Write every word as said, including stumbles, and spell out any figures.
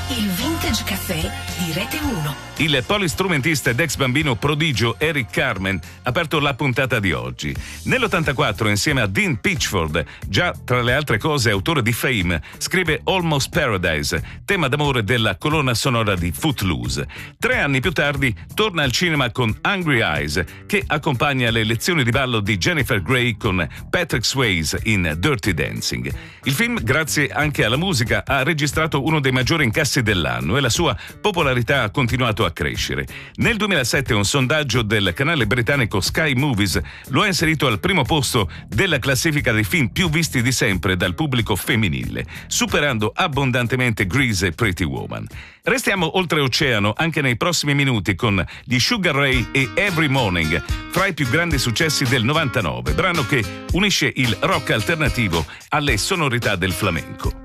il Vintage Caffè di Rete uno. Il polistrumentista ed ex bambino prodigio Eric Carmen ha aperto la puntata di oggi. Nell'ottantaquattro, insieme a Dean Pitchford, già tra le altre cose autore di Fame, scrive Almost Paradise, tema d'amore della colonna sonora di Footloose. Tre anni più tardi torna al cinema con Hungry Eyes, che accompagna le lezioni di ballo di Jennifer Grey con Patrick Swayze in Dirty Dancing. Il film, grazie anche alla musica, ha registrato uno dei maggiori incassi dell'anno e la sua popolarità ha continuato a crescere. Nel duemilasette un sondaggio del canale britannico Sky Movies lo ha inserito al primo posto della classifica dei film più visti di sempre dal pubblico femminile, superando abbondantemente Grease e Pretty Woman. Restiamo oltreoceano anche nei prossimi minuti con gli Sugar Ray e Every Morning, fra i più grandi successi del novantanove, brano che unisce il rock alternativo alle sonorità del flamenco.